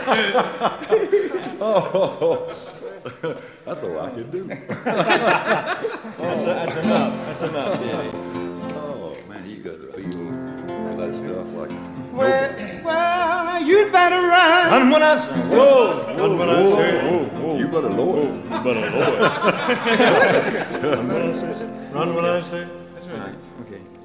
Oh, that's all I can do. That's enough. That's enough, Daddy. Oh, man, you got to feel that stuff like Well, you'd better run. Run when I say. Whoa. Run when I say. whoa. You better lower it. You better lower it. Run when I say. All right. Okay.